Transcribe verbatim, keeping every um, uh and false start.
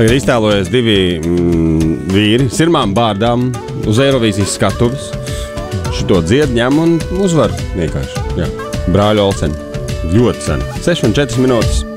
Tagad iztēlojies divi mm, vīri, sirmām bārdām uz Eirovīzijas skatuves. Šito dzied, ņem un uzvar vienkārši. Jā. Brāļu Olseni. Ļoti sen. seši un četras minūtes.